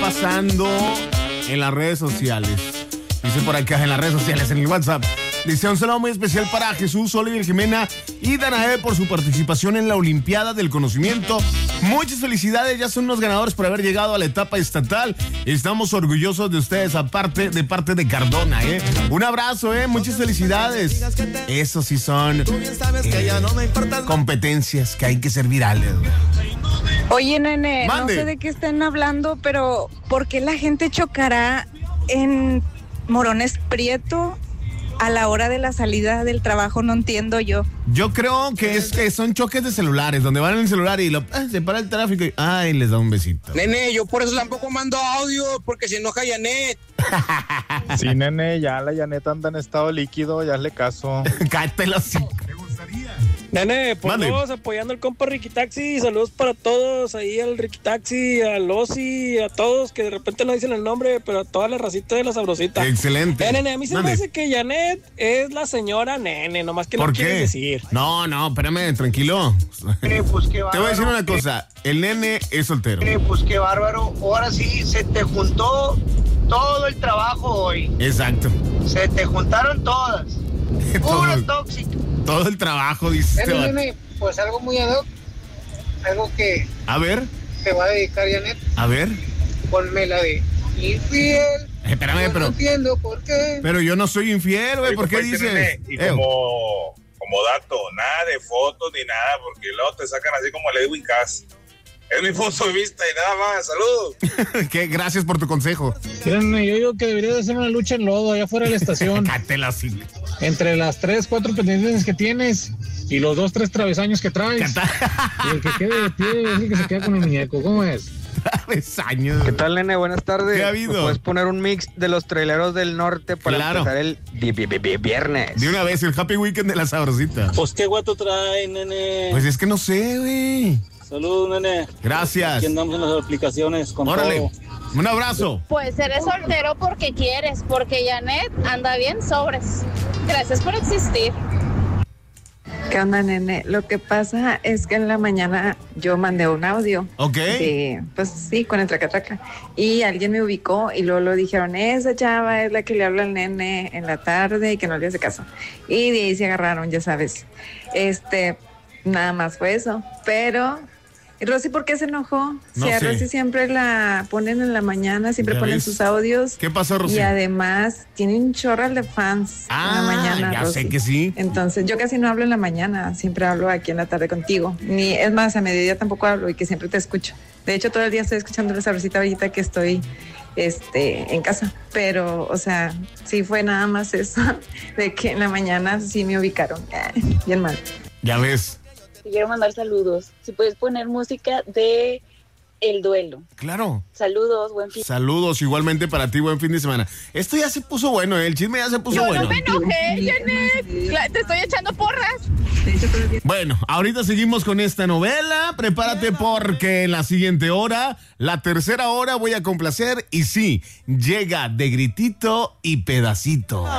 pasando en las redes sociales. Dice por acá en las redes sociales, en el WhatsApp. Dice un saludo muy especial para Jesús, Oliver Jimena y Danae por su participación en la Olimpiada del Conocimiento. Muchas felicidades, ya son unos ganadores por haber llegado a la etapa estatal. Estamos orgullosos de ustedes, aparte de parte de Cardona, Un abrazo, muchas felicidades. Eso sí son competencias que hay que ser virales. Oye, nene, Mande. no sé de qué estén hablando, pero ¿por qué la gente chocará en Morones Prieto a la hora de la salida del trabajo? No entiendo yo. Yo creo que es que son choques de celulares, donde van en el celular y se para el tráfico y les da un besito. Nene, yo por eso tampoco mando audio, porque se enoja Janet. Sí, nene, ya la Janet anda en estado líquido, ya hazle caso. Cállate los cinco. Nene, pues Mande. todos apoyando al compa Ricky Taxi. Saludos para todos, ahí al Ricky Taxi, al Ozzy, a todos que de repente no dicen el nombre, pero a toda la racita de la sabrosita. Excelente. Nene, a mí se me Mande. hace que Janet es la señora Nene, nomás que ¿Por no qué? quieres decir. No, espérame, tranquilo. Pues qué Te voy a decir una cosa, el nene es soltero. Pues qué bárbaro. Ahora sí, se te juntó todo el trabajo hoy. Exacto. Se te juntaron todas. Puro tóxico. Todo el trabajo, dice este vato. Nene, pues algo muy ad hoc. Algo que A ver, te va a dedicar Janet. a ver. Ponme la de infiel. Espérame, No pero entiendo por qué. yo no soy infiel, güey. ¿Por qué Oye, dices? nene, y como dato, nada de fotos ni nada, porque luego te sacan así como el Edwin Cass. Es mi punto de vista y nada más. Saludos. ¿Qué? Gracias por tu consejo. Miren, yo digo que debería de hacer una lucha en lodo allá afuera de la estación. Cállate los cinco. Entre las 3, 4 pendientes que tienes y los 2, 3 travesaños que traes. Y el que quede de pie es el que se queda con el muñeco. ¿Cómo es? Travesaños. ¿Qué tal, nene? Buenas tardes. ¿Qué ha habido? ¿Me puedes poner un mix de los traileros del norte para Claro. empezar el viernes? De una vez, el happy weekend de la sabrosita. Pues qué guato trae, nene. Pues es que no sé, güey. Saludos, nene. Gracias. Aquí andamos en las aplicaciones con Órale. todo. Un abrazo. Pues eres soltero porque quieres, porque Janet anda bien sobres. Gracias por existir. ¿Qué onda, nene? Lo que pasa es que en la mañana yo mandé un audio. Ok. Pues sí, con el traca-traca. Y alguien me ubicó y luego lo dijeron, esa chava es la que le habla al nene en la tarde y que no le hace caso. Y de ahí se agarraron, ya sabes. Nada más fue eso. Pero, Rosy, ¿por qué se enojó? No si a sé. Rosy siempre la ponen en la mañana, siempre ¿Ya ponen ves? sus audios. ¿Qué pasó, Rosy? Y además tiene un chorral de fans en la mañana, ya Rosy. sé que sí. Entonces, yo casi no hablo en la mañana, siempre hablo aquí en la tarde contigo. Es más, a mediodía tampoco hablo y que siempre te escucho. De hecho, todo el día estoy escuchando la sabrosita ahorita que estoy en casa. Pero, o sea, sí fue nada más eso, de que en la mañana sí me ubicaron. Bien mal. Ya ves. Te quiero mandar saludos. Si puedes poner música de El Duelo. Claro. Saludos, buen fin. Saludos igualmente para ti, buen fin de semana. Esto ya se puso bueno, el chisme ya se puso bueno. enojé, Janet. Te estoy echando porras. Bueno, ahorita seguimos con esta novela. Prepárate porque en la siguiente hora, la tercera hora, voy a complacer. Y sí, llega de gritito y pedacito.